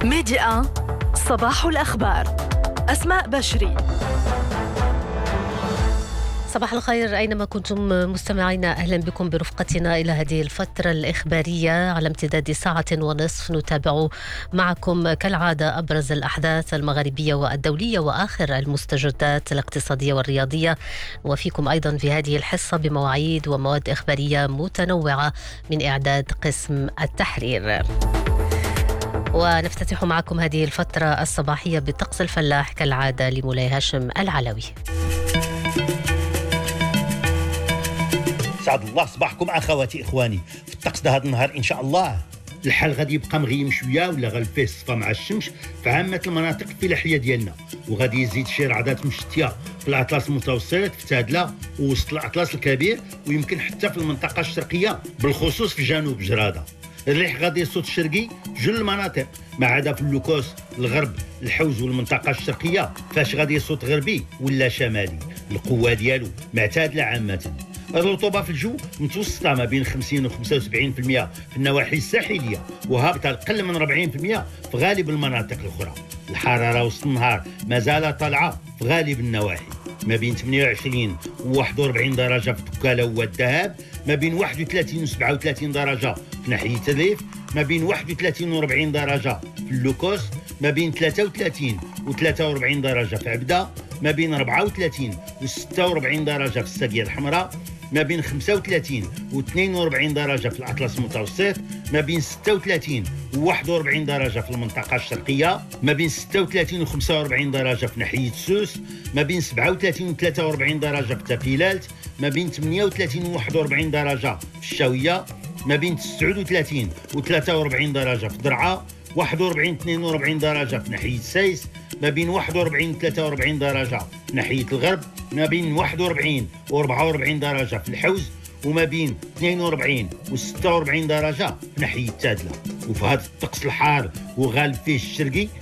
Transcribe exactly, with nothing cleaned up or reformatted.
ميديا صباح الأخبار. أسماء بشري. صباح الخير أينما كنتم مستمعين، أهلا بكم برفقتنا إلى هذه الفترة الإخبارية على امتداد ساعة ونصف. نتابع معكم كالعادة أبرز الأحداث المغاربية والدولية وآخر المستجدات الاقتصادية والرياضية، وفيكم أيضا في هذه الحصة بمواعيد ومواد إخبارية متنوعة من إعداد قسم التحرير. ونفتتح معكم هذه الفترة الصباحية بالطقس الفلاح كالعادة لمولاي هاشم العلوي. سعد الله صباحكم اخواتي اخواني. في الطقس ده هذا النهار ان شاء الله الحال غادي يبقى مغيم شويه ولا غالفيه الصفا مع الشمس في عامه المناطق الفلاحيه ديالنا، وغادي يزيد شي رعدات مشتيه في الاطلس المتوسط في تادله ووسط الاطلس الكبير، ويمكن حتى في المنطقه الشرقيه بالخصوص في جنوب جراده. الريح غادي يصوت الشرقي في جل المناطق ما عدا في اللوكوس الغرب الحوز والمنطقه الشرقيه فاش غادي يصوت غربي ولا شمالي. القوه ديالو معتادله عامه. الرطوبه في الجو متوسطه ما بين خمسين و خمسة وسبعين بالمئة في النواحي الساحليه، وهابطه اقل من أربعين بالمئة في غالب المناطق الاخرى. الحراره وسط النهار مازال طالعه في غالب النواحي، ما بين ثمانية وعشرين و واحد وأربعين درجه في دكاله والذهب، ما بين واحد وثلاثين و سبعة وثلاثين درجه في ناحيه الريف، ما بين واحد وثلاثين و أربعين درجه في اللوكوس، ما بين ثلاثة وثلاثين و ثلاثة وأربعين درجه في عبده، ما بين أربعة وثلاثين و ستة وأربعين درجه في الساقيه الحمراء، ما بين خمسة وثلاثين و اثنين وأربعين درجه في الاطلس المتوسط، ما بين ستة وثلاثين و واحد وأربعين درجه في المنطقه الشرقيه، ما بين ستة وثلاثين و خمسة وأربعين درجه في ناحيه سوس، ما بين سبعة وثلاثين و ثلاثة وأربعين درجه في تافيلالت، ما بين ثمانية وثلاثين و واحد وأربعين درجه في الشاويه، ما بين تسعة وثلاثين و ثلاثة وأربعين درجه في درعا، واحد وأربعين اثنين وأربعين درجه في ناحيه سايس، ما بين واحد وأربعين و ثلاثة وأربعين درجه في ناحيه الغرب، ما بين واحد وأربعين و أربعة وأربعين درجه في الحوز، وما بين اثنين وأربعين و ستة وأربعين درجه في ناحيه تادله. وفي هذا الطقس الحار وغالب فيه الشرقي